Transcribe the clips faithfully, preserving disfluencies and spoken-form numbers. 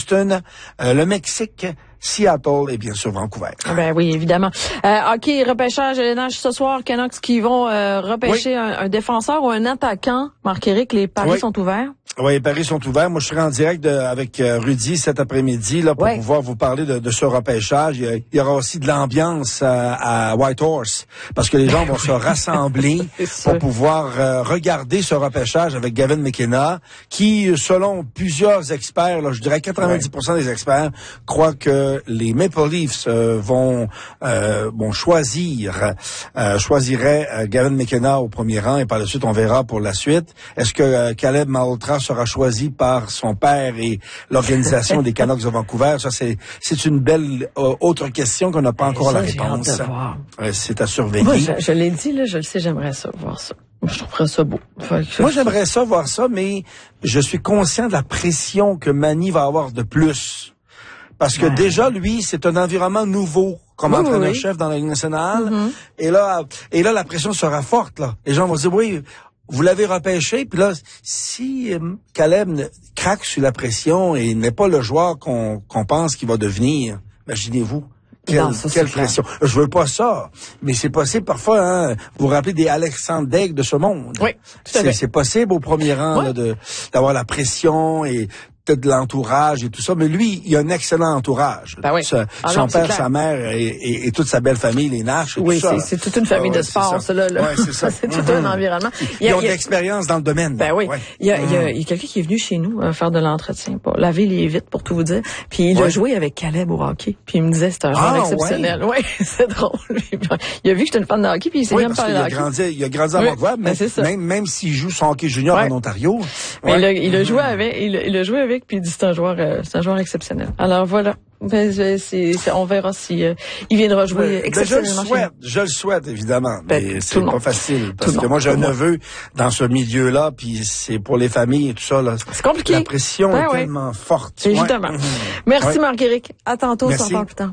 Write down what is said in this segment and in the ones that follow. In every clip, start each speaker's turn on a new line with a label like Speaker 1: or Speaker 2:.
Speaker 1: Houston, euh, le Mexique, Seattle et bien sûr Vancouver.
Speaker 2: Ben oui, évidemment. Euh, hockey, repêchage, L N H ce soir, Canucks qui vont euh, repêcher oui. un, un défenseur ou un attaquant. Marc-Éric, les paris oui. sont ouverts?
Speaker 1: Oui, les paris sont ouverts. Moi, je serai en direct de, avec euh, Rudy cet après-midi là pour oui. pouvoir vous parler de, de ce repêchage. Il y, a, il y aura aussi de l'ambiance euh, à Whitehorse parce que les gens vont se rassembler pour pouvoir euh, regarder ce repêchage avec Gavin McKenna qui, selon plusieurs experts, là, je dirais quatre-vingt-dix pour cent oui. des experts, croient que les Maple Leafs euh, vont, euh, vont choisir, euh, choisiraient euh, Gavin McKenna au premier rang et par la suite, on verra pour la suite. Est-ce que euh, Caleb Malhotra sera choisi par son père et l'organisation des Canucks de Vancouver? Ça, c'est, c'est une belle euh, autre question qu'on n'a pas encore ça, la réponse. Euh, c'est à surveiller.
Speaker 2: Moi, je, je l'ai dit, là, je le sais, j'aimerais ça, voir ça. Je trouverais ça beau.
Speaker 1: Je... Moi, j'aimerais ça, voir ça, mais je suis conscient de la pression que Manny va avoir de plus. Parce que ouais. déjà, lui, c'est un environnement nouveau comme oui, entraîneur-chef oui. dans la Ligue nationale. Mm-hmm. Et là, et là, la pression sera forte, là. Les gens vont se dire, oui, vous l'avez repêché, puis là, si euh, Caleb craque sous la pression et n'est pas le joueur qu'on, qu'on pense qu'il va devenir, imaginez-vous. Quelle, non, ça, quelle pression. Clair. Je veux pas ça, mais c'est possible parfois, hein. Vous vous rappelez des Alexandre Daigle de ce monde.
Speaker 2: Oui, tout à
Speaker 1: c'est,
Speaker 2: fait.
Speaker 1: C'est possible au premier rang,
Speaker 2: oui.
Speaker 1: là, de, d'avoir la pression et de l'entourage et tout ça, mais lui, il a un excellent entourage.
Speaker 2: Ben oui.
Speaker 1: Sa, ah son non, père, sa mère et, et, et toute sa belle famille, les Nash et
Speaker 2: oui,
Speaker 1: tout ça.
Speaker 2: Oui, c'est, c'est toute une famille ah, ouais, de sport, ça, là. là.
Speaker 1: Ouais, c'est ça.
Speaker 2: c'est tout mm-hmm. un environnement.
Speaker 1: Ils
Speaker 2: il y a,
Speaker 1: ont
Speaker 2: il y a...
Speaker 1: de l'expérience dans le domaine.
Speaker 2: Ben oui.
Speaker 1: Ouais.
Speaker 2: Il y a, mm. il y a, il y a quelqu'un qui est venu chez nous euh, faire de l'entretien, pour laver les vitres, pour tout vous dire. Puis il ouais. a joué avec Caleb au hockey. Puis il me disait, c'est un joueur ah, exceptionnel. Oui, ouais, c'est drôle. Il a vu que j'étais une fan de hockey, puis il s'est
Speaker 1: oui,
Speaker 2: bien parlé de hockey.
Speaker 1: Grandi, il a grandi à Vancouver,
Speaker 2: oui,
Speaker 1: même, même, même s'il joue son hockey junior en Ontario.
Speaker 2: Mais il a, il a joué avec, il a, il a joué avec, puis il dit, c'est un joueur, euh, c'est un joueur exceptionnel. Alors voilà, ben, c'est, c'est, on verra si euh, il viendra jouer
Speaker 1: ben,
Speaker 2: exceptionnellement.
Speaker 1: Ben, je le souhaite, je le souhaite évidemment,
Speaker 2: ben,
Speaker 1: mais c'est pas facile parce que moi j'ai un neveu dans ce milieu-là, puis c'est pour les familles et tout ça là.
Speaker 2: C'est compliqué.
Speaker 1: La pression
Speaker 2: ben,
Speaker 1: est
Speaker 2: ouais.
Speaker 1: tellement forte.
Speaker 2: Évidemment. Ouais. Merci ouais. Marc-Éric. À tantôt, sans faire plus tard.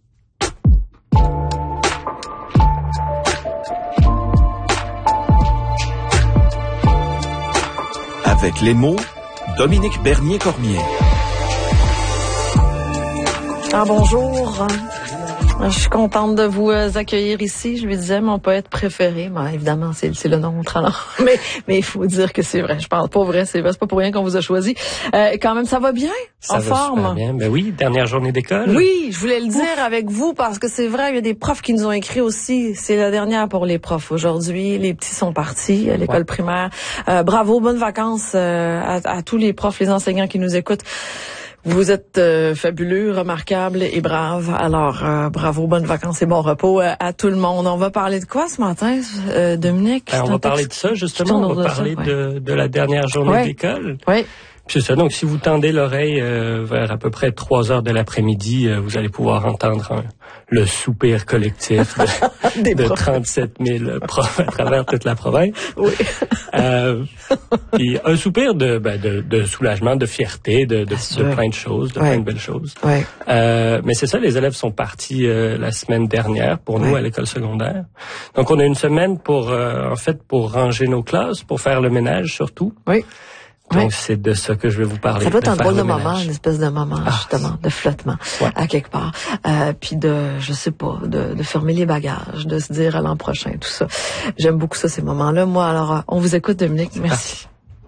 Speaker 3: Avec les mots, Dominique Bernier-Cormier.
Speaker 2: Ah, bonjour. Je suis contente de vous accueillir ici. Je lui disais mon poète préféré. Ben, évidemment, c'est, c'est le nôtre. Alors. Mais, mais il faut dire que c'est vrai. Je parle pas vrai. C'est, c'est pas pour rien qu'on vous a choisi. Euh, quand même, ça va bien?
Speaker 4: Ça
Speaker 2: en
Speaker 4: va
Speaker 2: forme?
Speaker 4: Super bien. Ben oui, dernière journée d'école.
Speaker 2: Oui, je voulais le dire Ouf. avec vous parce que c'est vrai, il y a des profs qui nous ont écrit aussi. C'est la dernière pour les profs. Aujourd'hui, les petits sont partis à l'école ouais. primaire. Euh, bravo, bonnes vacances euh, à, à tous les profs, les enseignants qui nous écoutent. Vous êtes euh, fabuleux, remarquable et brave. Alors, euh, bravo, bonnes vacances et bon repos euh, à tout le monde. On va parler de quoi ce matin, euh, Dominique?
Speaker 4: Ben, on va parler de ça, justement. On va parler ça, ouais. de, de la dernière journée ouais. d'école.
Speaker 2: Oui.
Speaker 4: Puis c'est ça. Donc, si vous tendez l'oreille euh, vers à peu près trois heures de l'après-midi, euh, vous allez pouvoir entendre un, le soupir collectif de, de trente-sept mille profs à travers toute la province.
Speaker 2: Oui.
Speaker 4: Euh, puis un soupir de, ben, de, de soulagement, de fierté, de, de, de plein de choses, de ouais. plein de belles choses.
Speaker 2: Ouais.
Speaker 4: Euh, mais c'est ça, les élèves sont partis euh, la semaine dernière pour nous ouais. à l'école secondaire. Donc, on a une semaine pour, euh, en fait, pour ranger nos classes, pour faire le ménage surtout.
Speaker 2: Oui.
Speaker 4: Donc,
Speaker 2: ouais.
Speaker 4: c'est de ça que je vais vous parler.
Speaker 2: Ça doit être un drôle de
Speaker 4: ménage.
Speaker 2: moment, une espèce de moment, ah, justement, de flottement, ouais. à quelque part. Euh, puis de, je sais pas, de, de fermer les bagages, de se dire à l'an prochain, tout ça. J'aime beaucoup ça, ces moments-là. Moi, alors, on vous écoute, Dominique. Merci.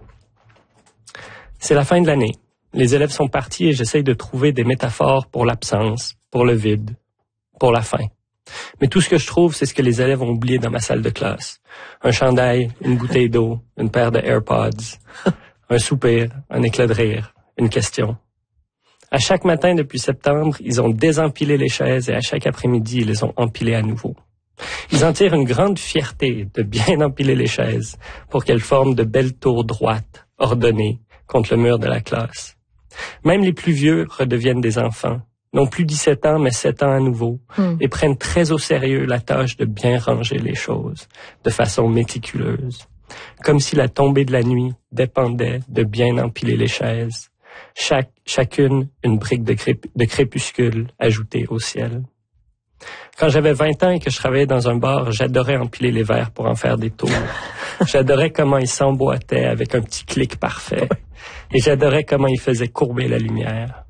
Speaker 4: C'est la fin de l'année. Les élèves sont partis et j'essaye de trouver des métaphores pour l'absence, pour le vide, pour la fin. Mais tout ce que je trouve, c'est ce que les élèves ont oublié dans ma salle de classe. Un chandail, une bouteille d'eau, une paire de AirPods. Un soupir, un éclat de rire, une question. À chaque matin depuis septembre, ils ont désempilé les chaises et à chaque après-midi, ils les ont empilées à nouveau. Ils en tirent une grande fierté de bien empiler les chaises pour qu'elles forment de belles tours droites, ordonnées, contre le mur de la classe. Même les plus vieux redeviennent des enfants, n'ont plus dix-sept ans, mais sept ans à nouveau, mm. et prennent très au sérieux la tâche de bien ranger les choses, de façon méticuleuse. Comme si la tombée de la nuit dépendait de bien empiler les chaises, chaque, chacune une brique de, crép- de crépuscule ajoutée au ciel. Quand j'avais vingt ans et que je travaillais dans un bar, j'adorais empiler les verres pour en faire des tours. J'adorais comment ils s'emboîtaient avec un petit clic parfait. Et j'adorais comment ils faisaient courber la lumière.